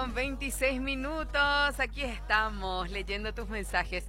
con 26 minutos. Aquí estamos leyendo tus mensajes.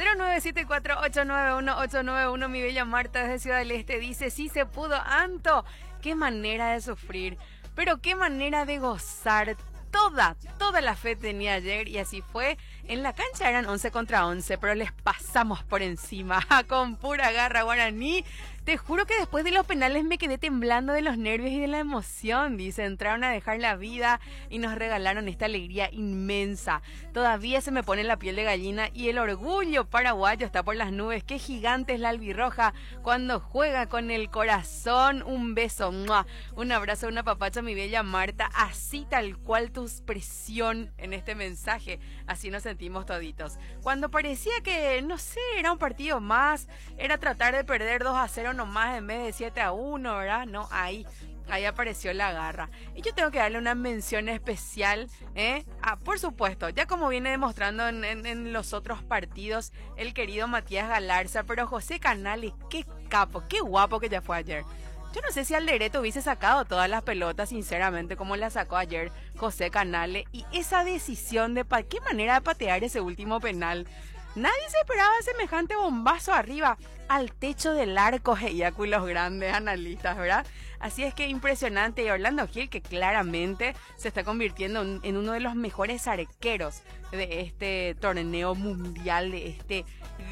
0974-891-891. Mi bella Marta desde Ciudad del Este dice: sí se pudo, Anto. Qué manera de sufrir, pero qué manera de gozar. Toda la fe tenía ayer y así fue. En la cancha eran 11 contra 11, pero les pasamos por encima con pura garra guaraní. Te juro que después de los penales me quedé temblando de los nervios y de la emoción. Dice, entraron a dejar la vida y nos regalaron esta alegría inmensa. Todavía se me pone la piel de gallina y el orgullo paraguayo está por las nubes. Qué gigante es la albirroja cuando juega con el corazón. Un beso, ¡mua! Un abrazo, una papacha, mi bella Marta. Así tal cual tu expresión en este mensaje. Así nos sentimos toditos. Cuando parecía que, no sé, era un partido más, era tratar de perder 2-0 nomás en vez de 7-1, ¿verdad? No, ahí apareció la garra. Y yo tengo que darle una mención especial, por supuesto, ya como viene demostrando en los otros partidos, el querido Matías Galarza, pero José Canales, qué capo, qué guapo que ya fue ayer. Yo no sé si Alderete hubiese sacado todas las pelotas, sinceramente, como la sacó ayer José Canales. Y esa decisión de qué manera de patear ese último penal. Nadie se esperaba semejante bombazo arriba al techo del arco, y los grandes analistas, ¿verdad? Así es que impresionante. Y Orlando Gil, que claramente se está convirtiendo en uno de los mejores arqueros de este torneo mundial, de esta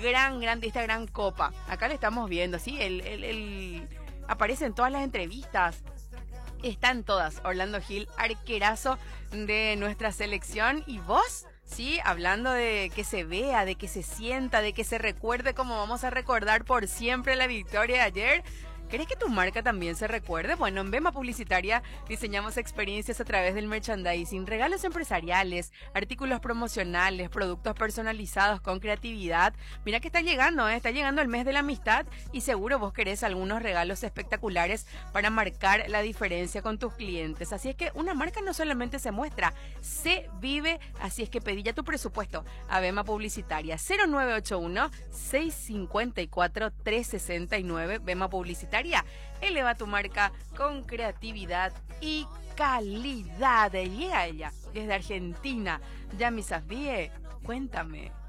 gran copa. Acá le estamos viendo, ¿sí? Él aparece en todas las entrevistas. Están todas. Orlando Gil, arquerazo de nuestra selección. ¿Y vos? Sí, hablando de que se vea, de que se sienta, de que se recuerde como vamos a recordar por siempre la victoria de ayer. ¿Querés que tu marca también se recuerde? Bueno, en Vema Publicitaria diseñamos experiencias a través del merchandising, regalos empresariales, artículos promocionales, productos personalizados con creatividad. Mira que está llegando el mes de la amistad y seguro vos querés algunos regalos espectaculares para marcar la diferencia con tus clientes. Así es que una marca no solamente se muestra, se vive. Así es que pedí ya tu presupuesto a Vema Publicitaria 0981-654-369. Vema Publicitaria. Eleva tu marca con creatividad y calidad. Llega ella desde Argentina. Yami Safie, cuéntame.